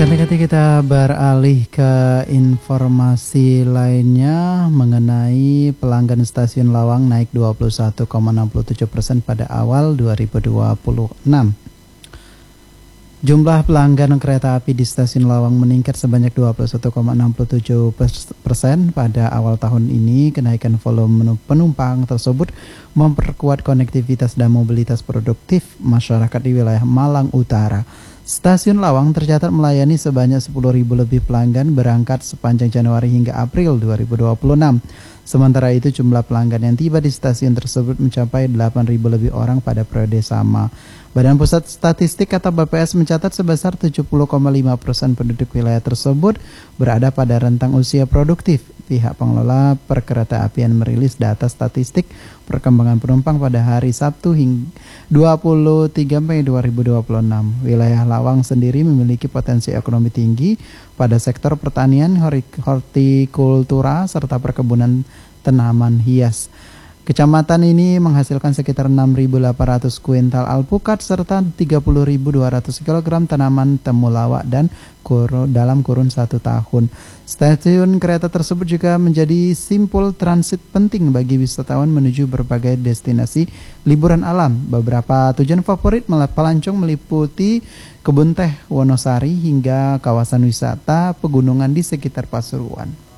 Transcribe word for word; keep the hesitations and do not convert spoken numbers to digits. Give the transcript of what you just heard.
Ketika kita beralih ke informasi lainnya mengenai pelanggan stasiun Lawang naik dua puluh satu koma enam tujuh persen pada awal dua ribu dua puluh enam. Jumlah pelanggan kereta api di stasiun Lawang meningkat sebanyak dua puluh satu koma enam tujuh persen pada awal tahun ini. Kenaikan volume penumpang tersebut memperkuat konektivitas dan mobilitas produktif masyarakat di wilayah Malang Utara. Stasiun Lawang tercatat melayani sebanyak sepuluh ribu lebih pelanggan berangkat sepanjang Januari hingga April dua ribu dua puluh enam. Sementara itu jumlah pelanggan yang tiba di stasiun tersebut mencapai delapan ribu lebih orang pada periode sama. Badan Pusat Statistik atau B P S mencatat sebesar tujuh puluh koma lima persen penduduk wilayah tersebut berada pada rentang usia produktif. Pihak pengelola perkeretaapian merilis data statistik perkembangan penumpang pada hari Sabtu hingga dua puluh tiga Mei dua ribu dua puluh enam. Wilayah Lawang sendiri memiliki potensi ekonomi tinggi pada sektor pertanian, hortikultura, serta perkebunan tanaman hias. Kecamatan ini menghasilkan sekitar enam ribu delapan ratus kuintal alpukat serta tiga puluh ribu dua ratus kilogram tanaman temulawak dan kuru, dalam kurun satu tahun. Stasiun kereta tersebut juga menjadi simpul transit penting bagi wisatawan menuju berbagai destinasi liburan alam. Beberapa tujuan favorit pelancong meliputi Kebun Teh Wonosari hingga kawasan wisata pegunungan di sekitar Pasuruan.